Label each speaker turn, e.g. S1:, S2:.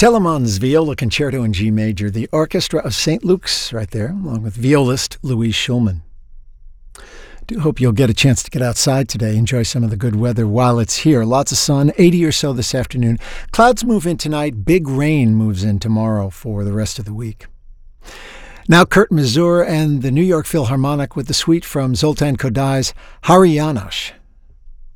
S1: Telemann's Viola Concerto in G Major, the Orchestra of St. Luke's right there, along with violist Louise Schulman. Do hope you'll get a chance to get outside today, enjoy some of the good weather while it's here. Lots of sun, 80 or so this afternoon. Clouds move in tonight, big rain moves in tomorrow for the rest of the week. Now Kurt Masur and the New York Philharmonic with the suite from Zoltan Kodai's Hari János.